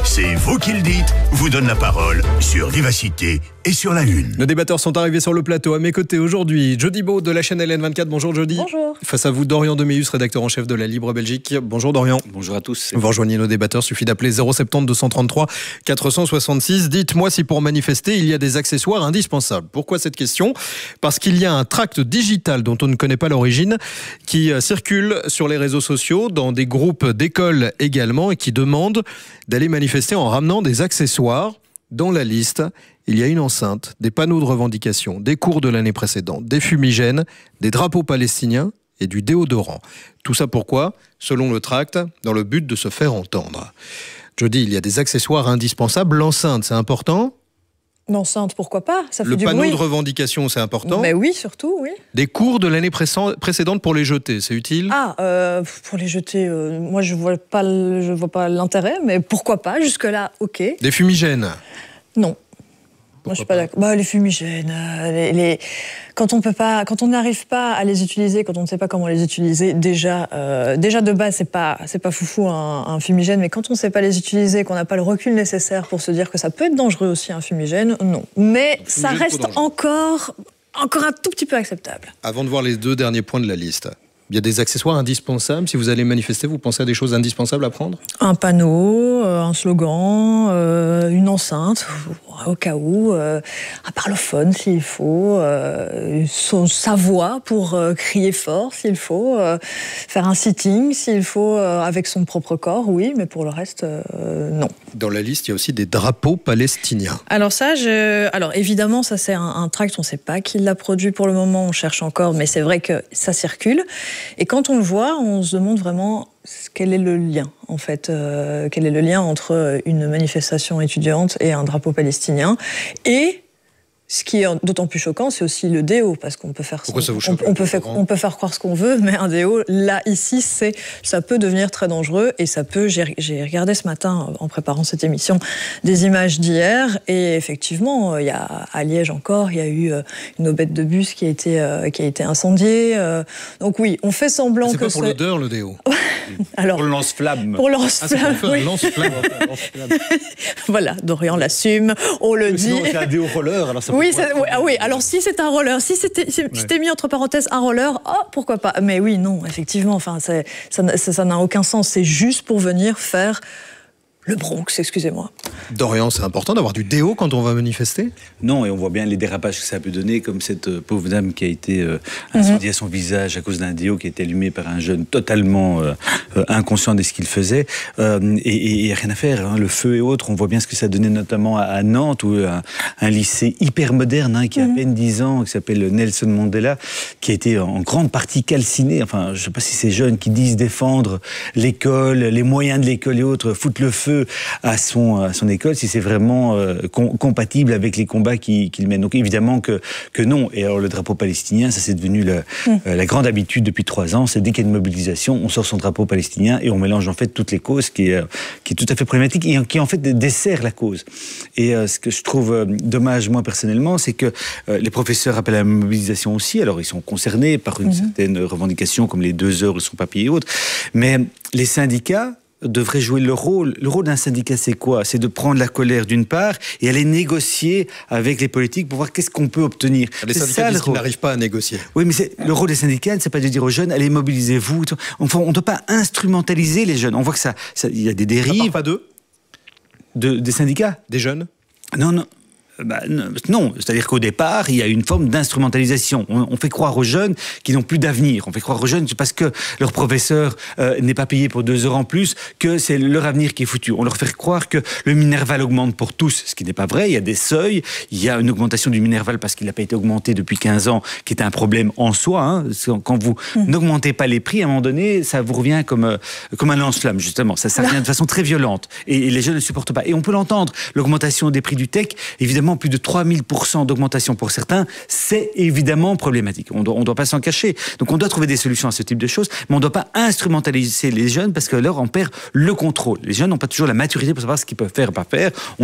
C'est vous qui le dites, vous donne la parole sur Vivacité et sur la Une. Nos débatteurs sont arrivés sur le plateau. À mes côtés aujourd'hui, Jody Beau de la chaîne LN24. Bonjour Jody. Bonjour. Face à vous, Dorian Deméus, rédacteur en chef de la Libre Belgique. Bonjour Dorian. Bonjour à tous. Vous rejoignez nos débatteurs, suffit d'appeler 070 233 466. Dites-moi si pour manifester, il y a des accessoires indispensables. Pourquoi cette question ? Parce qu'il y a un tract digital dont on ne connaît pas l'origine qui circule sur les réseaux sociaux, dans des groupes d'écoles également, et qui demande d'aller manifester en ramenant des accessoires. Dans la liste, il y a une enceinte, des panneaux de revendication, des cours de l'année précédente, des fumigènes, des drapeaux palestiniens et du déodorant. Tout ça pourquoi ? Selon le tract, dans le but de se faire entendre. Jody, il y a des accessoires indispensables. L'enceinte, c'est important ? L'enceinte, pourquoi pas ? Ça fait Le du panneau bruit. de revendication, c'est important ? Mais oui, surtout, oui. Des cours de l'année précédente pour les jeter, c'est utile ? Pour les jeter, moi je vois pas l'intérêt, mais pourquoi pas ? Jusque-là, ok. Des fumigènes ? Non. Moi, je suis pas d'accord. Les fumigènes, quand on n'arrive pas à les utiliser, quand on ne sait pas comment les utiliser, déjà de base, c'est pas foufou un fumigène, mais quand on ne sait pas les utiliser, qu'on n'a pas le recul nécessaire pour se dire que ça peut être dangereux aussi un fumigène, non. Mais ça reste encore un tout petit peu acceptable. Avant de voir les deux derniers points de la liste, il y a des accessoires indispensables. Si vous allez manifester, vous pensez à des choses indispensables à prendre ? Un panneau, un slogan, une enceinte, au cas où, un parlophone s'il faut, sa voix pour crier fort s'il faut, faire un sitting s'il faut, avec son propre corps, oui, mais pour le reste, non. Dans la liste, il y a aussi des drapeaux palestiniens. Alors évidemment, ça c'est un tract, on ne sait pas qui l'a produit pour le moment, on cherche encore, mais c'est vrai que ça circule. Et quand on le voit, on se demande vraiment quel est le lien, en fait. Quel est le lien entre une manifestation étudiante et un drapeau palestinien. Et ce qui est d'autant plus choquant, c'est aussi le déo, parce qu'on peut faire Pourquoi ça vous choque ? on peut faire croire ce qu'on veut, mais un déo, là, ici, ça peut devenir très dangereux, et ça peut... J'ai regardé ce matin, en préparant cette émission, des images d'hier, et effectivement, à Liège encore, il y a eu une aubette de bus qui a été incendiée. Donc oui, on fait semblant que c'est pas pour l'odeur, le déo. Alors, pour le lance-flamme. Pour le lance-flamme, un lance-flamme. Voilà, Dorian l'assume, on le dit. Sinon, c'est un déo roller, alors ça oui, alors si c'est un roller, si t'es mis entre parenthèses un roller, pourquoi pas. Mais oui, non, effectivement, enfin, ça n'a aucun sens. C'est juste pour venir faire le Bronx, excusez-moi. Dorian, c'est important d'avoir du déo quand on va manifester ? Non, et on voit bien les dérapages que ça peut donner, comme cette pauvre dame qui a été incendiée à son visage à cause d'un déo qui a été allumé par un jeune totalement inconscient de ce qu'il faisait. Et rien à faire, hein, le feu et autres, on voit bien ce que ça donnait notamment à Nantes, où un lycée hyper moderne, qui a à peine 10 ans, qui s'appelle Nelson Mandela, qui a été en grande partie calciné. Enfin, je ne sais pas si ces jeunes qui disent défendre l'école, les moyens de l'école et autres, foutent le feu à son école, si c'est vraiment compatible avec les combats qu'il mène. Donc évidemment que non. Et alors le drapeau palestinien, ça c'est devenu la grande habitude depuis 3 ans. C'est dès qu'il y a une mobilisation, on sort son drapeau palestinien et on mélange en fait toutes les causes, qui est tout à fait problématique et qui en fait dessert la cause. Et ce que je trouve dommage moi personnellement, c'est que les professeurs appellent à la mobilisation aussi. Alors ils sont concernés par une certaine revendication comme les 2 heures de son papier et autres. Mais les syndicats devrait jouer le rôle. Le rôle d'un syndicat, c'est quoi ? C'est de prendre la colère d'une part et aller négocier avec les politiques pour voir qu'est-ce qu'on peut obtenir. Les syndicats disent qu'ils n'arrivent pas à négocier. Oui, mais le rôle des syndicats, c'est pas de dire aux jeunes, allez, mobilisez-vous. Enfin, on ne doit pas instrumentaliser les jeunes. On voit que il y a des dérives. Ça part pas d'eux ? Des syndicats ? Des jeunes ? Non. Non, c'est-à-dire qu'au départ, il y a une forme d'instrumentalisation. On fait croire aux jeunes qu'ils n'ont plus d'avenir. On fait croire aux jeunes parce que leur professeur n'est pas payé pour 2 heures en plus, que c'est leur avenir qui est foutu. On leur fait croire que le Minerval augmente pour tous, ce qui n'est pas vrai. Il y a des seuils, il y a une augmentation du Minerval parce qu'il n'a pas été augmenté depuis 15 ans, qui est un problème en soi. Hein. Quand vous n'augmentez pas les prix, à un moment donné, ça vous revient comme un lance-flamme, justement. Ça revient de façon très violente. Et les jeunes ne supportent pas. Et on peut l'entendre, l'augmentation des prix du tech, évidemment, plus de 3000% d'augmentation pour certains, c'est évidemment problématique. On doit pas s'en cacher. Donc on doit trouver des solutions à ce type de choses, mais on ne doit pas instrumentaliser les jeunes parce que là, on perd le contrôle. Les jeunes n'ont pas toujours la maturité pour savoir ce qu'ils peuvent faire ou pas faire.